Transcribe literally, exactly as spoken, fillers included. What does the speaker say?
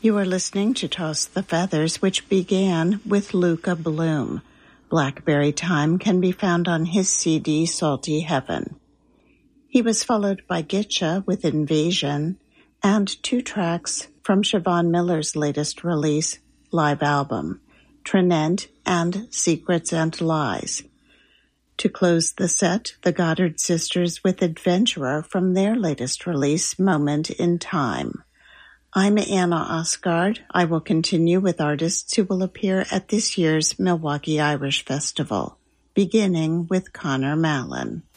You are listening to Toss the Feathers, which began with Luca Bloom. Blackberry Time can be found on his C D Salty Heaven. He was followed by Gitcha with Invasion and two tracks from Siobhan Miller's latest release, live album, Trinent and Secrets and Lies. To close the set, the Goddard Sisters with Adventurer from their latest release, Moment in Time. I'm Anna Osgard. I will continue with artists who will appear at this year's Milwaukee Irish Festival, beginning with Connor Mallon.